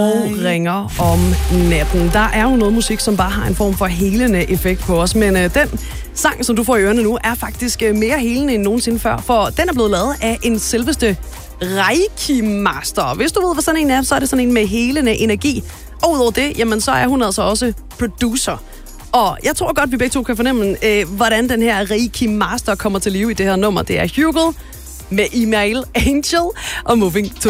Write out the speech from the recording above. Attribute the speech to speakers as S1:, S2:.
S1: og ringer om natten. Der er jo noget musik, som bare har en form for helende effekt på os, men den sang, som du får i ørerne nu, er faktisk mere helende end nogensinde før, for den er blevet lavet af en selveste Reiki-master. Hvis du ved, hvad sådan en er, så er det sådan en med helende energi. Og udover det, jamen, så er hun altså også producer. Og jeg tror godt, vi begge to kan fornemme, hvordan den her Reiki-master kommer til live i det her nummer. Det er Hugo med Email Angel og Moving to